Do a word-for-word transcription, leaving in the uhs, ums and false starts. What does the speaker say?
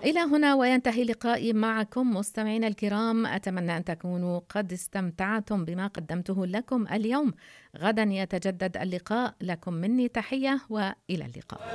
إلى هنا وينتهي لقائي معكم مستمعينا الكرام، أتمنى أن تكونوا قد استمتعتم بما قدمته لكم اليوم. غدا يتجدد اللقاء، لكم مني تحية وإلى اللقاء.